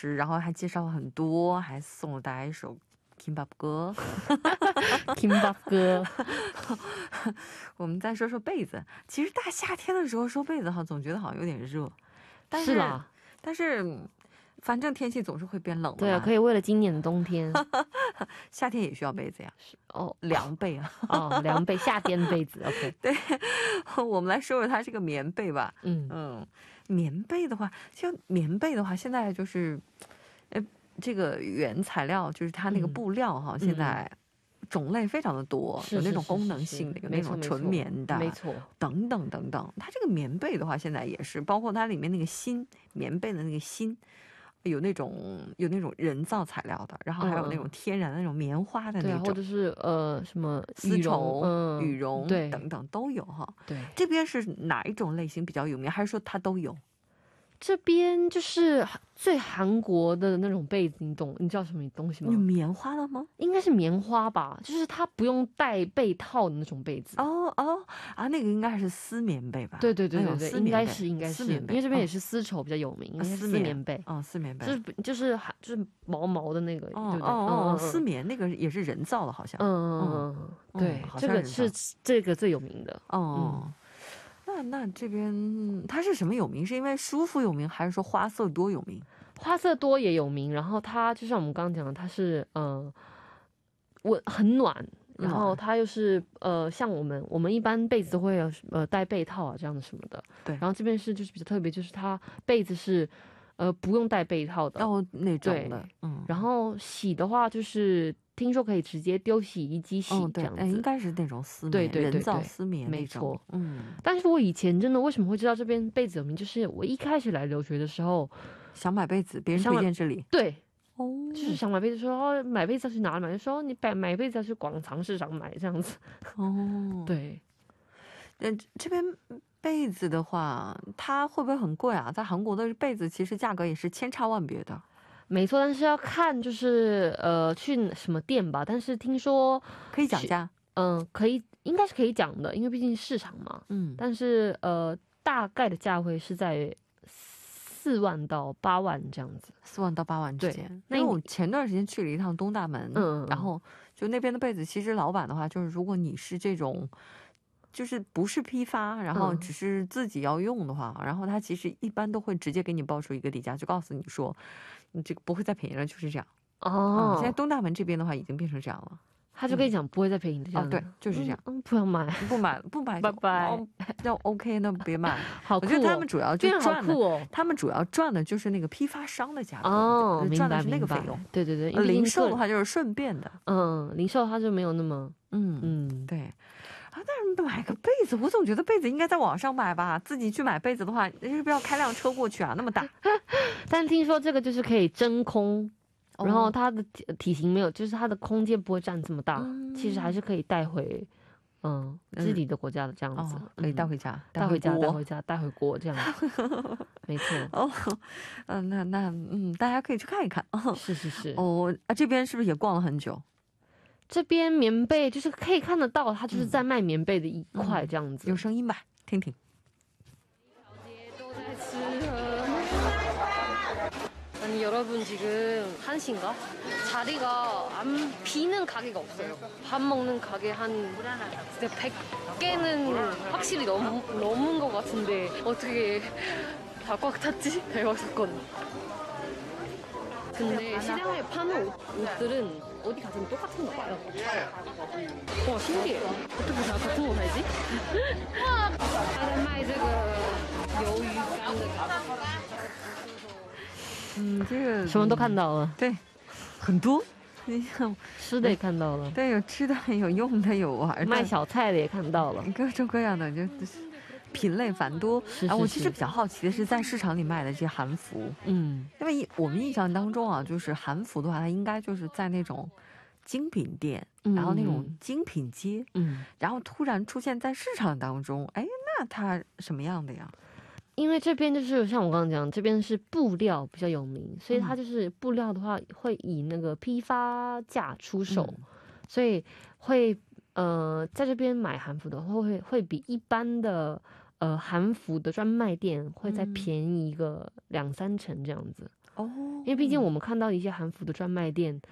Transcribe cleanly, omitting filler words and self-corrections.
吃，然后还介绍了很多，还送了大家一首 Kimbap 歌。 Kimbap 歌。 我们再说说被子，其实大夏天的时候说被子哈，总觉得好像有点热， 是啦， 但是反正天气总是会变冷的。 对啊，可以为了今年的冬天， 夏天也需要被子呀。 哦， 凉被啊。 哦，凉被，夏天被子。OK， 对，我们来说说它这个棉被吧。棉被的话，现在就是，这个原材料就是它那个布料哈，现在种类非常的多，有那种功能性的，有那种纯棉的， 没错， 等等等等。它这个棉被的话，现在也是包括它里面那个芯，棉被的那个芯。有那种人造材料的，然后还有那种天然的那种棉花的那种， 或者是什么丝绸、羽绒等等都有哈。 对， 这边是哪一种类型比较有名，还是说它都有？ 这边就是最韩国的那种被子，你知道什么东西吗？ 棉花的吗？ 应该是棉花吧，就是它不用带被套的那种被子。 那个应该是丝棉被吧？ 对，应该是，因为这边也是丝绸比较有名，应该是丝棉被。 丝棉被就是毛毛的那个。 丝棉那个也是人造的，好像。 对，这个最有名的。 那这边它是什么有名？是因为舒服有名，还是说花色多有名？ 花色多也有名，然后它就像我们刚刚讲的，它是很暖，然后它又是像我们一般被子都会有带被套啊这样的什么的。 对， 然后这边就是比较特别，就是它被子是不用带被套的那种的。 然后洗的话就是听说可以直接丢洗衣机洗，这样子。 应该是那种丝棉， 对， 人造丝棉没错。 但是我以前真的为什么会知道这边被子有名，就是我一开始来留学的时候想买被子，别人推荐这里。 对，就是想买被子，说买被子要去哪里买，就说你买被子要去广场市场买这样子。对。 这边被子的话，它会不会很贵啊？在韩国的被子其实价格也是千差万别的。 没错，但是要看就是去什么店吧。但是听说可以讲价， 可以，应该是可以讲的，因为毕竟市场嘛。但是大概的价位是在4万到8万这样子 ，4万到8万之间。因为我前段时间去了一趟东大门，然后就那边的被子，其实老板的话就是，如果你是这种。就是不是批发，然后只是自己要用的话，然后他其实一般都会直接给你报出一个底价，就告诉你说，你这个不会再便宜了，就是这样。现在东大门这边的话已经变成这样了， 他就跟你讲不会再便宜的这样。 对，就是这样。 不要买， 不买， 拜拜。 要 OK， 那别买。 好酷哦！ 我觉得他们主要就赚的， 他们主要赚的就是那个批发商的价格，赚的是那个费用。 对， 零售的话就是顺便的。 零售它就没有那么， 对。但是买个被子，我总觉得被子应该在网上买吧，自己去买被子的话，是不是要开辆车过去啊？那么大。 但听说这个就是可以真空，然后它的体型没有，就是它的空间不会占这么大，其实还是可以带回自己的国家的这样子， 可以带回家， 带回国这样子。没错。 大家可以去看一看。 是。 这边是不是也逛了很久？ 这边棉被就是可以看得到，它就是在卖棉被的一块这样子。 有声音吧，听听。 아니여러분지금한시인가 자리가 안 비는 가게가 없어요. 밥 먹는 가게 한 100개는 확실히 넘은 것 같은데 어떻게 다 꽉 찼지? 대박 사건. 근데 시장에 파는 옷들은 어디 가든 똑같은가 봐요. 와, 신기해. 어떻게 다 같은 거 살지? 他在卖这个鱿鱼干的。 这个什么都看到了。 对，很多。你看， 吃的也看到了。 对，有吃的，有用的，有玩的。 卖小菜的也看到了， 各种各样的，就是品类繁多。我其实比较好奇的是，在市场里卖的这些韩服，因为我们印象当中啊，就是韩服的话，它应该就是在那种精品店，然后那种精品街，然后突然出现在市场当中，那它什么样的呀？ 因为这边就是像我刚刚讲，这边是布料比较有名，所以它就是布料的话会以那个批发价出售，所以会在这边买韩服的话会比一般的韩服的专卖店会再便宜一个2-3成这样子。 因为毕竟我们看到一些韩服的专卖店，